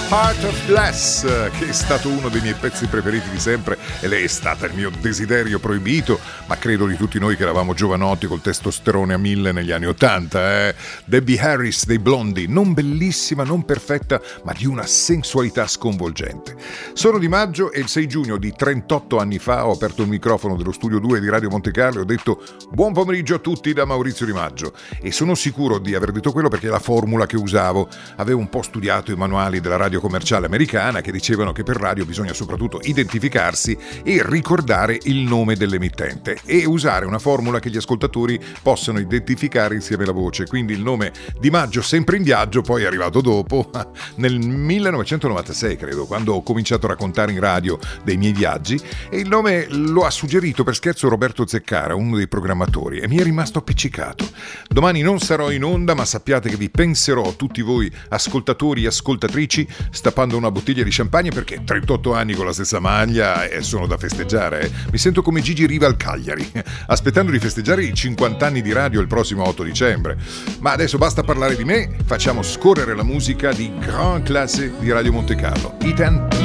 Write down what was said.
Heart of Glass, che è stato uno dei miei pezzi preferiti di sempre, e lei è stata il mio desiderio proibito, ma credo di tutti noi che eravamo giovanotti col testosterone a 1000 negli anni '80. Debbie Harris dei Blondie, non bellissima, non perfetta, ma di una sensualità sconvolgente. Sono Di Maggio e il 6 giugno di 38 anni fa ho aperto il microfono dello studio 2 di Radio Monte Carlo e ho detto buon pomeriggio a tutti da Maurizio Di Maggio, e sono sicuro di aver detto quello perché è la formula che usavo. Avevo un po' studiato i manuali della radio commerciale americana che dicevano che per radio bisogna soprattutto identificarsi e ricordare il nome dell'emittente e usare una formula che gli ascoltatori possano identificare insieme alla voce. Quindi il nome Di Maggio sempre in viaggio poi è arrivato dopo, nel 1996 credo, quando ho cominciato a raccontare in radio dei miei viaggi, e il nome lo ha suggerito per scherzo Roberto Zeccara, uno dei programmatori, e mi è rimasto appiccicato. Domani non sarò in onda, ma sappiate che vi penserò tutti voi ascoltatori e ascoltatrici stappando una bottiglia di champagne, perché 38 anni con la stessa maglia sono da festeggiare. Mi sento come Gigi Riva al Cagliari, aspettando di festeggiare i 50 anni di radio il prossimo 8 dicembre. Ma adesso basta parlare di me, facciamo scorrere la musica di Grand Classe di Radio Monte Carlo. Ethan